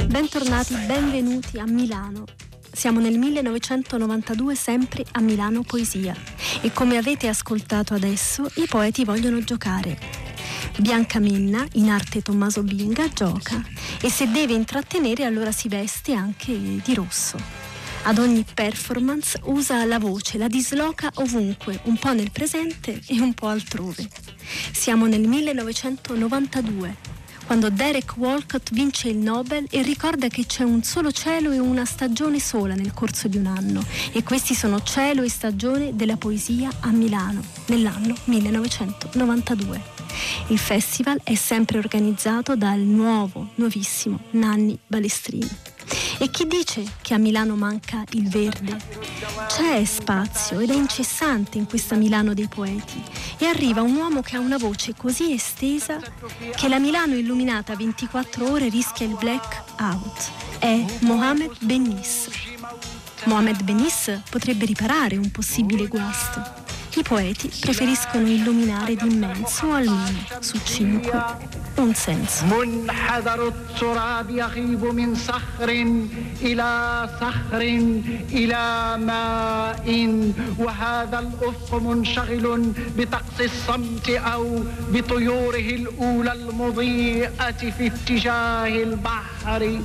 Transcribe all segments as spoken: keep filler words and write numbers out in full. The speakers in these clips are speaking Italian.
Bentornati, benvenuti a Milano. Siamo nel millenovecentonovantadue, sempre a Milano Poesia. E come avete ascoltato adesso, i poeti vogliono giocare. Bianca Menna, in arte Tommaso Binga, gioca e se deve intrattenere allora si veste anche di rosso. Ad ogni performance usa la voce, la disloca ovunque, un po' nel presente e un po' altrove. Siamo nel millenovecentonovantadue, quando Derek Walcott vince il Nobel e ricorda che c'è un solo cielo e una stagione sola nel corso di un anno, e questi sono cielo e stagione della poesia a Milano, nell'anno millenovecentonovantadue. Il festival è sempre organizzato dal nuovo, nuovissimo Nanni Balestrini. E chi dice che a Milano manca il verde? C'è spazio ed è incessante in questa Milano dei poeti, e arriva un uomo che ha una voce così estesa che la Milano illuminata ventiquattro ore rischia il black out. È Mohamed Bennis. Mohamed Bennis potrebbe riparare un possibile guasto. I poeti preferiscono illuminare d'immenso, almeno su cinque, un senso. منحدر التراب يغيب من صخر إلى صخر إلى ماء وهذا الأفق منشغل بطقس الصمت أو بطيوره الأولى المضيئة في اتجاه البحر.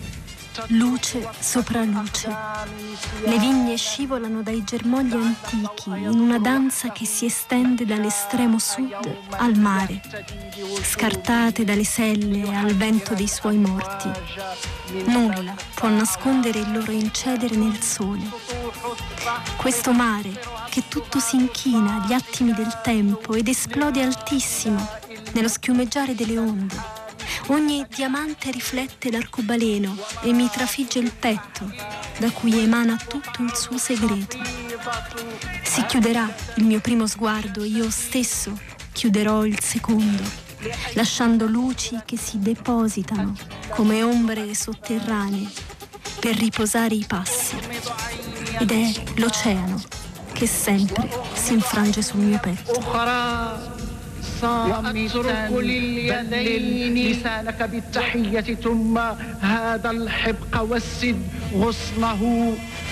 Luce sopra luce. Le vigne scivolano dai germogli antichi in una danza che si estende dall'estremo sud al mare, scartate dalle selle al vento dei suoi morti. Nulla può nascondere il loro incedere nel sole. Questo mare che tutto si inchina agli attimi del tempo ed esplode altissimo nello schiumeggiare delle onde. Ogni diamante riflette l'arcobaleno e mi trafigge il petto, da cui emana tutto il suo segreto. Si chiuderà il mio primo sguardo, io stesso chiuderò il secondo, lasciando luci che si depositano come ombre sotterranee per riposare i passi. Ed è l'oceano che sempre si infrange sul mio petto. وأترك لليدين لسانك بالتحية ثم هذا الحبق والسد غصنه